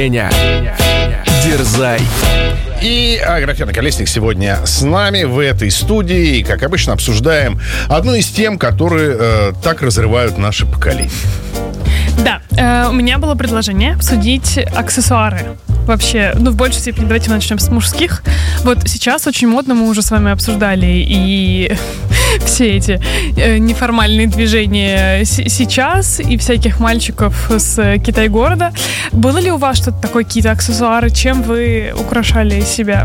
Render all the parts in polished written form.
Дерзай. И Аграфена Колесник сегодня с нами в этой студии. И, как обычно, обсуждаем одну из тем, которые так разрывают наше поколение. Да, у меня было предложение обсудить аксессуары. Вообще, в большей степени давайте начнем с мужских. Вот сейчас очень модно, мы уже с вами обсуждали и все эти неформальные движения сейчас и всяких мальчиков с Китай-города. Было ли у вас что-то такое, какие-то аксессуары? Чем вы украшали себя?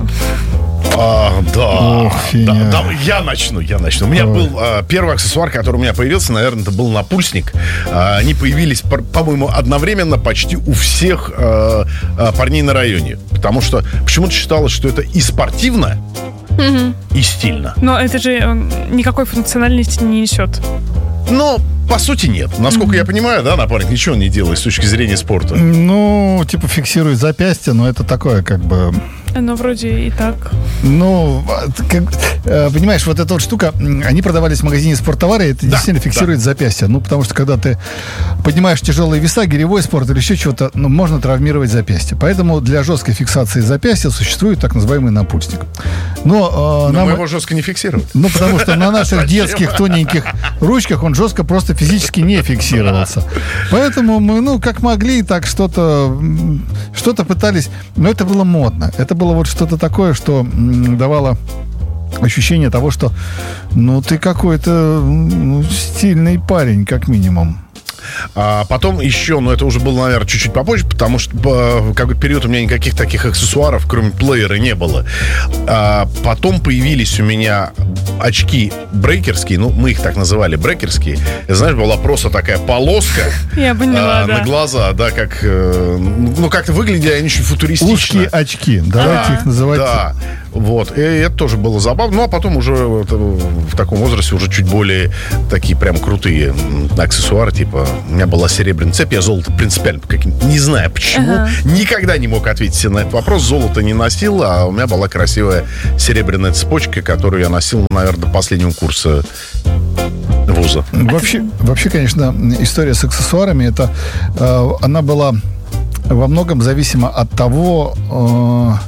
Да, я начну. У меня был первый аксессуар, который у меня появился, наверное, это был напульсник. Они появились, по-моему, одновременно почти у всех парней на районе. Потому что почему-то считалось, что это и спортивно, и стильно. Но это же никакой функциональности не несет. Но, по сути, нет. Насколько я понимаю, да, напарник ничего не делает с точки зрения спорта. Ну, типа фиксирует запястье, но это такое, как бы... Ну, вроде и так. Ну, понимаешь, вот эта вот штука, они продавались в магазине спорттовары, и это действительно фиксирует запястье. Ну, потому что когда ты поднимаешь тяжелые веса, гиревой спорт или еще чего-то, можно травмировать запястье. Поэтому для жесткой фиксации запястья существует так называемый напульсник. Но мы его жестко не фиксируем. Ну, потому что на наших детских тоненьких ручках он жестко просто физически не фиксировался. Поэтому мы, как могли, так что-то пытались. Но это было модно. Это было вот что-то такое, что давало ощущение того, что ты какой-то стильный парень, как минимум. А потом еще, это уже было, наверное, чуть-чуть попозже, потому что как бы период у меня никаких таких аксессуаров, кроме плеера, не было. А потом появились у меня очки брейкерские, мы их так называли, брейкерские. Знаешь, была просто такая полоска. Я поняла, на глаза, да, как как-то выглядели они очень футуристично. Узкие очки, давайте их называть. Да. Вот, и это тоже было забавно. Ну, а потом уже в таком возрасте уже чуть более такие прям крутые аксессуары, типа, у меня была серебряная цепь, я золото принципиально не знаю почему, никогда не мог ответить себе на этот вопрос, золото не носил, а у меня была красивая серебряная цепочка, которую я носил, наверное, до последнего курса вуза. Вообще, конечно, история с аксессуарами, она была во многом зависима от того,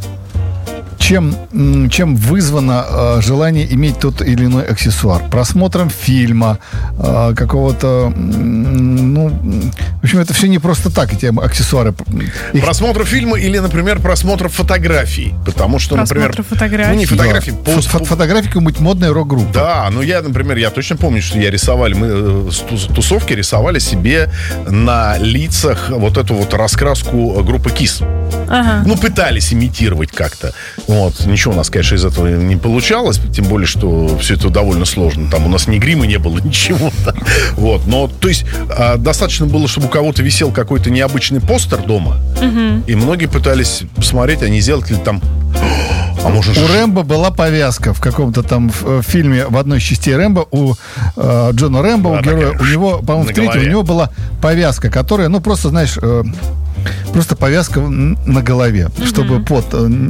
чем вызвано желание иметь тот или иной аксессуар. Просмотром фильма, какого-то... в общем, это все не просто так, эти аксессуары. Просмотр фильма или, например, просмотр фотографий. Потому что, например... фотографий. Не фотографий. Фотографии какой-нибудь модной рок-группы. Да, я точно помню, что мы с тусовки рисовали себе на лицах вот эту вот раскраску группы KISS. Пытались имитировать как-то. Ничего у нас, конечно, из этого не получалось, тем более, что все это довольно сложно. Там у нас ни грима не было, ничего. Но, то есть, достаточно было, чтобы у кого-то висел какой-то необычный постер дома, и многие пытались посмотреть, а не сделать ли там... У Рэмбо была повязка в каком-то там фильме, в одной из частей Рэмбо, у Джона Рэмбо, у героя, у него, по-моему, в третьем, у него была повязка, которая, просто, знаешь... Просто повязка на голове, чтобы пот...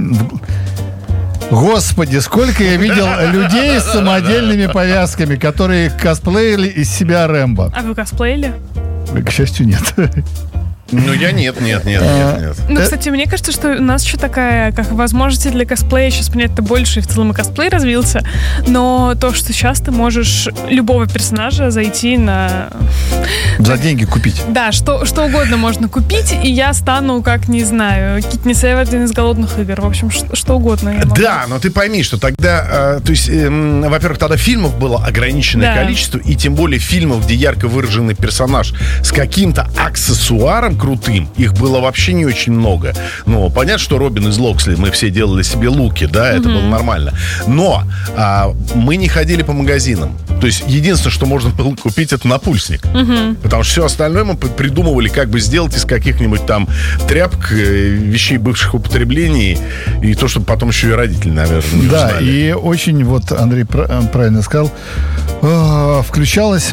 Господи, сколько я видел людей с самодельными повязками, которые косплеили из себя Рэмбо. А вы косплеили? К счастью, нет. Я нет. Кстати, мне кажется, что у нас еще такая, как возможности для косплея сейчас понятно больше, и в целом и косплей развился, но то, что сейчас ты можешь любого персонажа зайти на... За деньги купить. Да, что угодно можно купить, и я стану, как, не знаю, Китнис Эвердин из «Голодных игр». В общем, что угодно я могу. Да, но ты пойми, что тогда, во-первых, тогда фильмов было ограниченное количество, и тем более фильмов, где ярко выраженный персонаж с каким-то аксессуаром крутым, их было вообще не очень много. Понятно, что Робин из Локсли, мы все делали себе луки, да, это было нормально. Но мы не ходили по магазинам. То есть единственное, что можно было купить, это напульсник. Потому что все остальное мы придумывали, как бы сделать из каких-нибудь там тряпок, вещей бывших употреблений, и то, чтобы потом еще и родители, наверное, не узнали. Да, и очень, Андрей правильно сказал, включался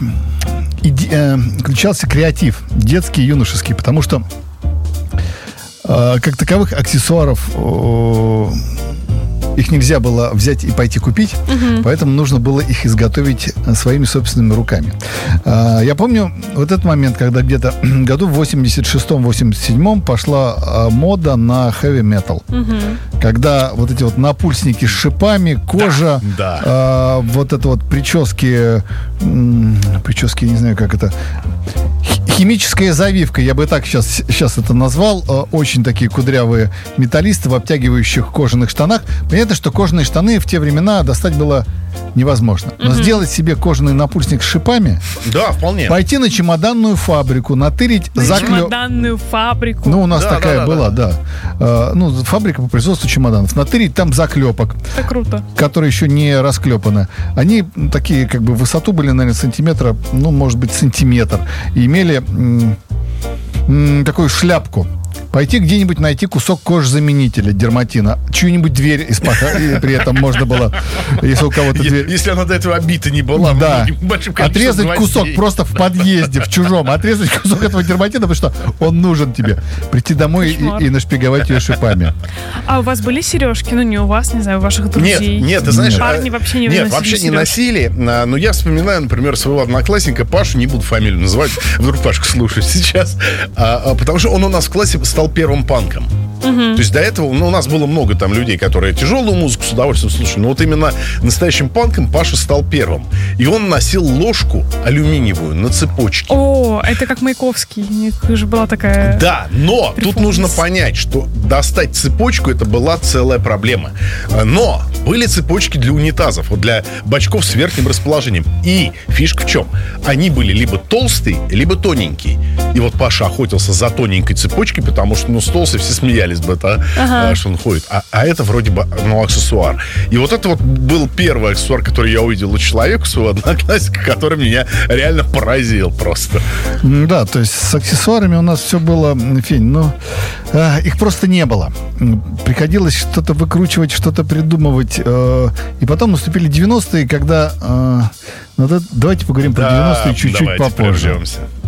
креатив, детский, юношеский, потому что как таковых аксессуаров их нельзя было взять и пойти купить, поэтому нужно было их изготовить своими собственными руками. Я помню вот этот момент, когда где-то году в 86-87 пошла мода на хэви-метал. Когда вот эти вот напульсники с шипами, кожа, вот это вот прически, не знаю, как это... Химическая завивка, я бы так сейчас это назвал. Очень такие кудрявые металлисты в обтягивающих кожаных штанах. Понятно, что кожаные штаны в те времена достать было невозможно. Но сделать себе кожаный напульсник с шипами... Да, вполне. Пойти на чемоданную фабрику, натырить чемоданную фабрику. Ну, у нас такая была, да. Фабрика по производству чемоданов. Натырить там заклепок. Это круто. Которые еще не расклепаны. Они такие, как бы, в высоту были, наверное, сантиметра, может быть, сантиметр. И имели такую шляпку. Пойти где-нибудь найти кусок кожзаменителя, дерматина, чью-нибудь дверь при этом можно было, если у кого-то дверь... Если она до этого обита не была, да. Отрезать кусок просто в подъезде, в чужом, отрезать кусок этого дерматина, потому что он нужен тебе. Прийти домой и нашпиговать ее шипами. А у вас были сережки? Ну, не у вас, не знаю, у ваших друзей. Нет, ты знаешь... Парни вообще не Нет, вообще не носили. Но я вспоминаю, например, своего одноклассника Пашу, не буду фамилию называть, вдруг Пашка слушает сейчас, потому что он у нас в классе стал первым панком. То есть до этого у нас было много там людей, которые тяжелую музыку с удовольствием слушали, но вот именно настоящим панком Паша стал первым. И он носил ложку алюминиевую на цепочке. О, это как Маяковский. У них же была такая... Да, но тут нужно понять, что достать цепочку — это была целая проблема. Но были цепочки для унитазов, вот для бачков с верхним расположением. И фишка в чем? Они были либо толстые, либо тоненькие. И вот Паша охотился за тоненькой цепочкой, потому что, с толстой все смеялись бы, что он ходит. А это вроде бы, аксессуар. И вот это вот был первый аксессуар, который я увидел у человека, своего одноклассника, который меня реально поразил просто. Да, то есть с аксессуарами у нас все было, Фень, их просто не было. Приходилось что-то выкручивать, что-то придумывать. И потом наступили 90-е, когда... давайте поговорим про 90-е чуть-чуть попозже. Прервемся.